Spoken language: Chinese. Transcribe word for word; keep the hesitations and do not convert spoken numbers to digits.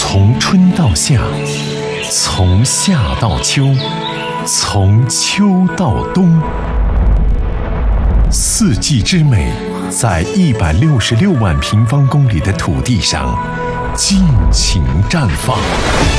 从春到夏，从夏到秋，从秋到冬，四季之美在一百六十六万平方公里的土地上尽情绽放。